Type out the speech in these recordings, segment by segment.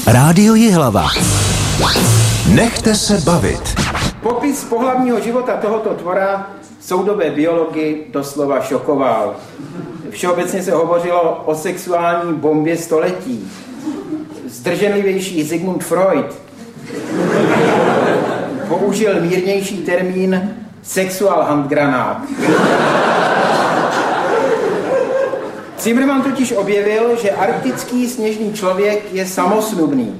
Rádio Jihlava. Nechte se bavit. Popis pohlavního života tohoto tvora soudobé biology doslova šokoval. Všeobecně se hovořilo o sexuální bombě století. Zdrženlivější Sigmund Freud použil mírnější termín sexual handgranát. Zimmermann totiž objevil, že arktický sněžný člověk je samosnubný.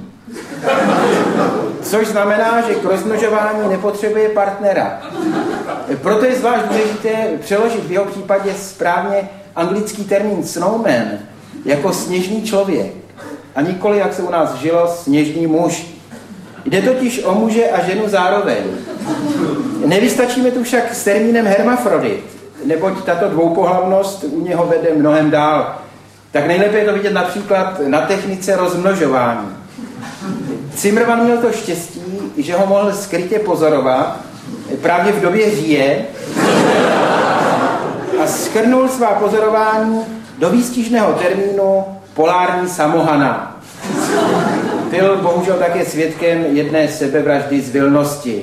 Což znamená, že k rozmnožování nepotřebuje partnera. Proto je zvlášť důležité přeložit v jeho případě správně anglický termín snowman jako sněžný člověk. A nikoli, jak se u nás žilo, sněžný muž. Jde totiž o muže a ženu zároveň. Nevystačíme tu však s termínem hermafrodit, neboť tato dvoupohlavnost u něho vede mnohem dál. Tak nejlépe je to vidět například na technice rozmnožování. Zimmermann měl to štěstí, že ho mohl skrytě pozorovat právě v době říje a shrnul svá pozorování do výstižného termínu polární samohana. Byl bohužel také svědkem jedné sebevraždy z Vilnosti.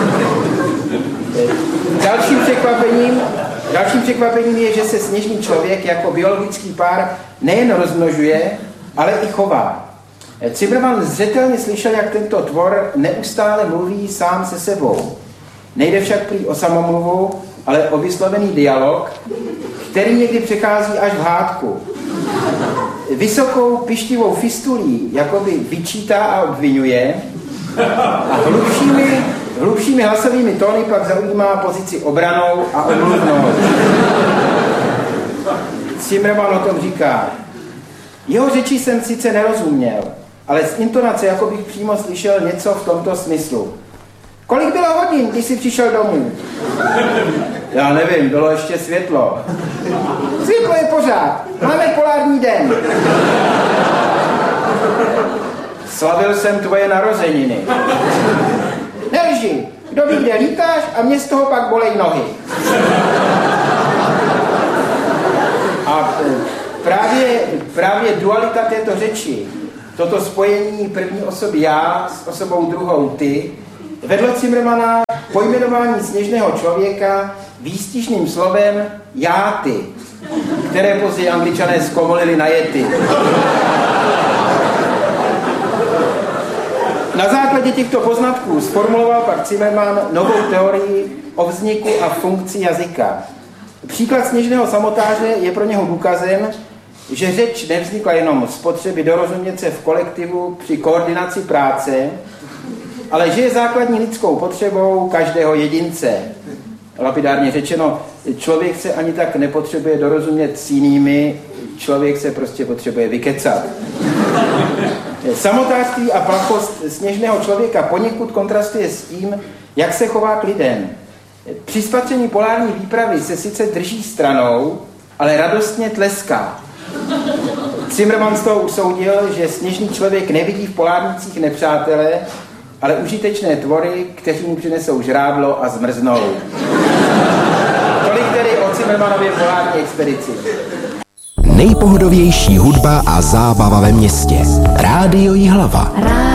Dalším překvapením je, že se sněžný člověk jako biologický pár nejen rozmnožuje, ale i chová. Zimmermann zřetelně slyšel, jak tento tvor neustále mluví sám se sebou. Nejde však prý o samomluvu, ale o vyslovený dialog, který někdy přechází až v hádku. Vysokou pištivou fistulí jakoby vyčítá a obvinuje a hlubšími hlasovými tóny pak zaujímá pozici obranou a omluvnou. Zimmermann o tom říká: jeho řeči jsem sice nerozuměl, ale z intonace jako bych přímo slyšel něco v tomto smyslu. Kolik bylo hodin, když jsi přišel domů? Já nevím, bylo ještě světlo. Světlo je pořád, máme polární den. Slavil jsem tvoje narozeniny. Nelži, kdo ví, kde lítáš a mě z toho pak bolej nohy. A právě dualita této řeči, toto spojení první osoby já s osobou druhou ty, vedlo Zimmermanna pojmenování sněžného člověka výstižným slovem já ty, které později Angličané zkomolili na jety. Na základě těchto poznatků zformuloval pak Zimmermann novou teorii o vzniku a funkci jazyka. Příklad sněžného samotáře je pro něho důkazem, že řeč nevznikla jenom z potřeby dorozumět se v kolektivu při koordinaci práce, ale že je základní lidskou potřebou každého jedince. Lapidárně řečeno, člověk se ani tak nepotřebuje dorozumět s jinými, člověk se prostě potřebuje vykecat. Samotářství a plachost sněžného člověka poněkud kontrastuje s tím, jak se chová k lidem. Při spatření polární výpravy se sice drží stranou, ale radostně tleská. Zimmermann z toho usoudil, že sněžný člověk nevidí v polárnicích nepřátele, ale užitečné tvory, kteří mu přinesou žrádlo a zmrznou. Tolik tedy o Zimmermannově polární expedici. Nejpohodovější hudba a zábava ve městě. Rádio Jihlava.